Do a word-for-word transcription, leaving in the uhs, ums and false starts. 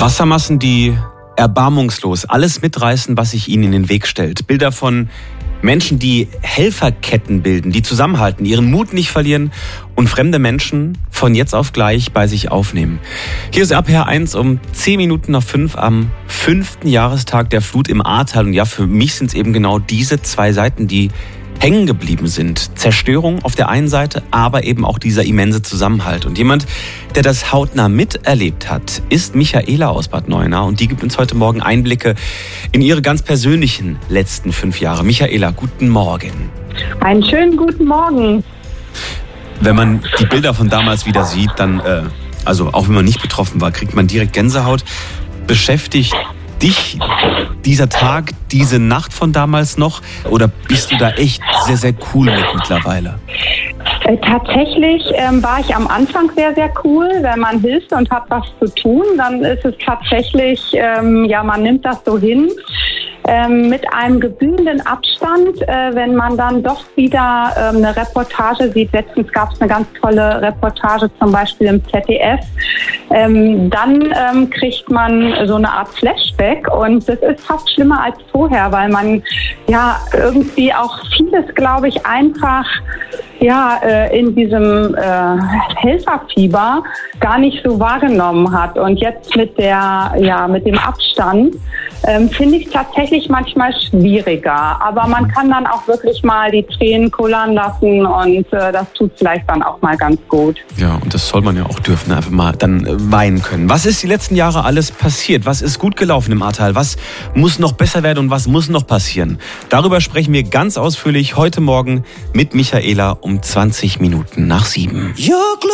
Wassermassen, die erbarmungslos alles mitreißen, was sich ihnen in den Weg stellt. Bilder von Menschen, die Helferketten bilden, die zusammenhalten, ihren Mut nicht verlieren und fremde Menschen von jetzt auf gleich bei sich aufnehmen. Hier ist R P R eins um zehn Minuten nach fünf am fünften Jahrestag der Flut im Ahrtal. Und ja, für mich sind es eben genau diese zwei Seiten, die hängen geblieben sind. Zerstörung auf der einen Seite, aber eben auch dieser immense Zusammenhalt. Und jemand, der das hautnah miterlebt hat, ist Michaela aus Bad Neuenahr. Und die gibt uns heute Morgen Einblicke in ihre ganz persönlichen letzten fünf Jahre. Michaela, guten Morgen. Einen schönen guten Morgen. Wenn man die Bilder von damals wieder sieht, dann, äh, also auch wenn man nicht betroffen war, kriegt man direkt Gänsehaut. Beschäftigt dich dieser Tag, diese Nacht von damals noch? Oder bist du da echt sehr, sehr cool mit mittlerweile? Äh, tatsächlich ähm, war ich am Anfang sehr, sehr cool. Wenn man hilft und hat was zu tun, dann ist es tatsächlich, ähm, ja, man nimmt das so hin. Ähm, mit einem gebührenden Abstand, äh, wenn man dann doch wieder ähm, eine Reportage sieht. Letztens gab es eine ganz tolle Reportage, zum Beispiel im Z D F. Ähm, dann ähm, kriegt man so eine Art Flashback und das ist fast schlimmer als vorher, weil man ja irgendwie auch vieles, glaube ich, einfach ja äh, in diesem äh, Helferfieber gar nicht so wahrgenommen hat. Und jetzt mit der ja mit dem Abstand ähm, finde ich es tatsächlich manchmal schwieriger. Aber man kann dann auch wirklich mal die Tränen kullern lassen und äh, das tut vielleicht dann auch mal ganz gut. Ja, und das soll man ja auch dürfen, einfach mal dann äh, weinen können. Was ist die letzten Jahre alles passiert? Was ist gut gelaufen im Ahrtal? Was muss noch besser werden und was muss noch passieren? Darüber sprechen wir ganz ausführlich heute Morgen mit Michaela um zwanzig Minuten nach sieben.